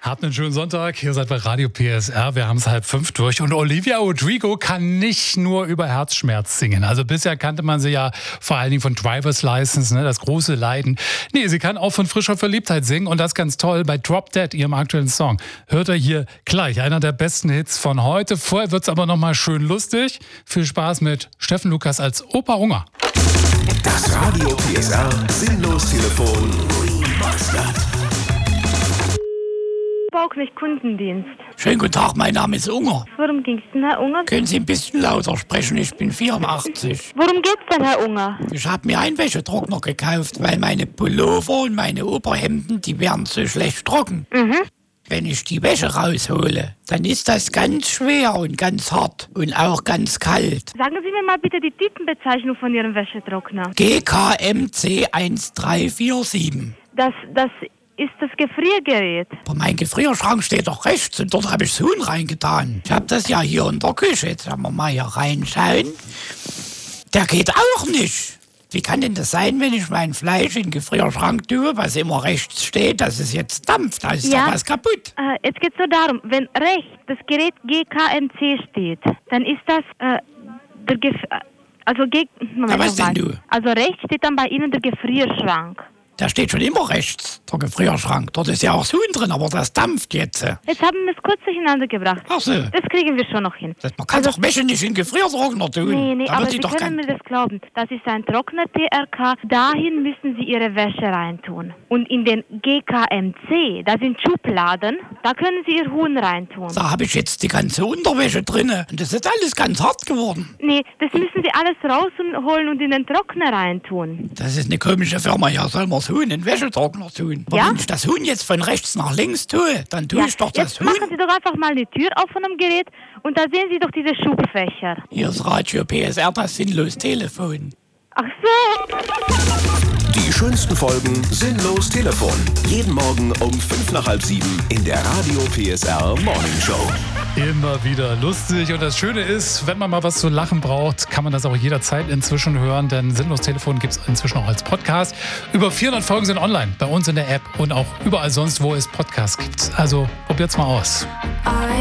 Habt einen schönen Sonntag. Hier seid bei Radio PSR. Wir haben es 4:30 durch. Und Olivia Rodrigo kann nicht nur über Herzschmerz singen. Also bisher kannte man sie ja vor allen Dingen von Driver's License, ne, das große Leiden. Nee, sie kann auch von frischer Verliebtheit singen. Und das ganz toll bei Drop Dead, ihrem aktuellen Song. Hört ihr hier gleich, einer der besten Hits von heute. Vorher wird es aber nochmal schön lustig. Viel Spaß mit Steffen Lukas als Opa Hunger. Das Radio PSR Sinnlos-Telefon. Bauknecht Kundendienst. Schönen guten Tag, mein Name ist Unger. Worum ging's denn, Herr Unger? Können Sie ein bisschen lauter sprechen? Ich bin 84. Worum geht's denn, Herr Unger? Ich habe mir einen Wäschetrockner gekauft, weil meine Pullover und meine Oberhemden, die werden so schlecht trocken. Wenn ich die Wäsche raushole, dann ist das ganz schwer und ganz hart und auch ganz kalt. Sagen Sie mir mal bitte die Titelbezeichnung von Ihrem Wäschetrockner. GKMC 1347. Das ist das Gefriergerät. Aber mein Gefrierschrank steht doch rechts und dort habe ich das Huhn reingetan. Ich habe das ja hier in der Küche. Jetzt werden wir mal hier reinschauen. Der geht auch nicht. Wie kann denn das sein, wenn ich mein Fleisch in den Gefrierschrank tue, was immer rechts steht, dass es jetzt dampft? Da ist doch was kaputt. Jetzt geht's nur darum, wenn rechts das Gerät GKMC steht, dann ist das was denn du? Also rechts steht dann bei Ihnen der Gefrierschrank. Der steht schon immer rechts, der Gefrierschrank. Dort ist ja auch das Huhn drin, aber das dampft jetzt. Jetzt haben wir es kurz durcheinander gebracht. Ach so. Das kriegen wir schon noch hin. Man kann doch Wäsche nicht in den Gefriertrockner tun. Nee, da aber wird Sie doch können mir das glauben. Das ist ein Trockner TRK. Dahin müssen Sie Ihre Wäsche reintun. Und in den GKMC, da sind Schubladen, da können Sie Ihr Huhn reintun. Da habe ich jetzt die ganze Unterwäsche drin. Und das ist alles ganz hart geworden. Nee, das müssen Sie alles rausholen und in den Trockner reintun. Das ist eine komische Firma. Ja, soll man das Huhn in den Wäschetrockner tun? Aber Ja? wenn ich das Huhn jetzt von rechts nach links tue, dann tue ich doch das Jetzt Huhn. machen Sie doch einfach mal die Tür auf von dem Gerät und da sehen Sie doch diese Schubfächer. Hier ist Radio PSR, das Sinnlos-Telefon. Ach so. Die schönsten Folgen Sinnlos-Telefon. Jeden Morgen um 6:55 in der Radio PSR Morning Show. Immer wieder lustig. Und das Schöne ist, wenn man mal was zu lachen braucht, kann man das auch jederzeit inzwischen hören. Denn Sinnlos Telefon gibt es inzwischen auch als Podcast. Über 400 Folgen sind online, bei uns in der App und auch überall sonst, wo es Podcasts gibt. Also probiert's mal aus.